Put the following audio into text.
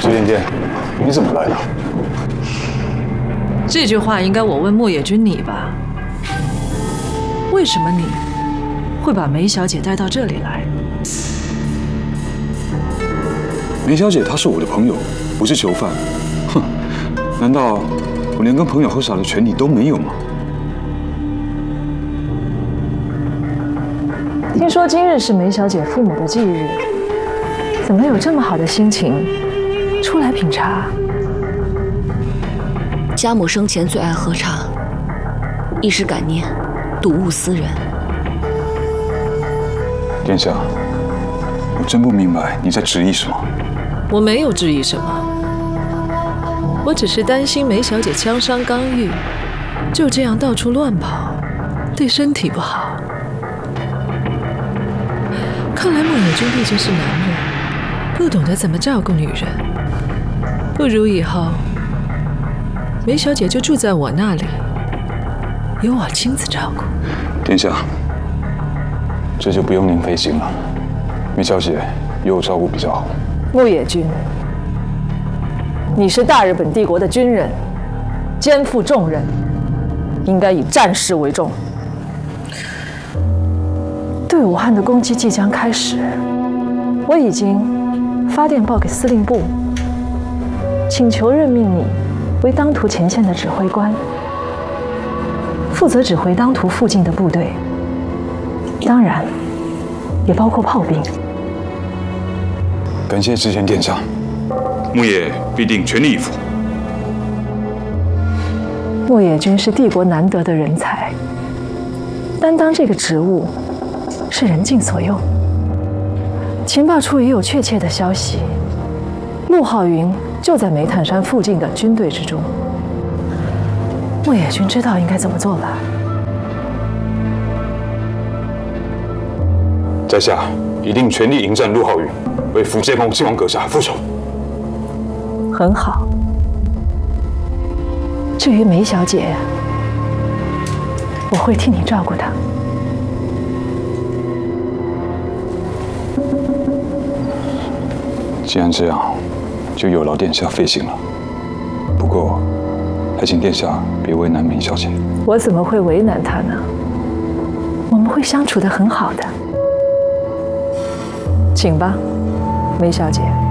知燕燕，你怎么来了？ 这句话应该我问莫野君你吧？为什么你会把梅小姐带到这里来？ 梅小姐她是我的朋友，不是囚犯。哼，难道我连跟朋友喝茶的权利都没有吗？ 听说今日是梅小姐父母的忌日，怎么有这么好的心情出来品茶？ 家母生前最爱喝茶，一时感念，睹物思人。 殿下，我真不明白你在质疑什么。 我没有质疑什么，我只是担心梅小姐枪伤刚愈，就这样到处乱跑，对身体不好。看来莫野君毕竟是男人，不懂得怎么照顾女人。不如以后梅小姐就住在我那里，由我亲自照顾。 殿下，这就不用您费心了。梅小姐由我照顾比较好。 木野君，你是大日本帝国的军人，肩负重任，应该以战事为重。对武汉的攻击即将开始，我已经发电报给司令部，请求任命你为当涂前线的指挥官，负责指挥当涂附近的部队，当然也包括炮兵。 感谢之前殿下，木野必定全力以赴。 木野君是帝国难得的人才，担当这个职务是人尽所用。情报处也有确切的消息，陆浩云就在煤炭山附近的军队之中。木野君知道应该怎么做吧？ 在下一定全力迎战陆浩云，为福建宫亲王阁下复仇。 很好。至于梅小姐，我会替你照顾她。 既然这样，就有劳殿下费心了。不过，还请殿下别为难梅小姐。 我怎么会为难她呢？我们会相处得很好的。请吧，梅小姐。